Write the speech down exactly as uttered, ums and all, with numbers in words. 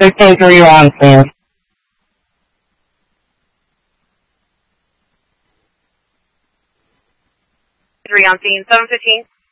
sixteen three, you're on scene. Three on scene, seven fifteen.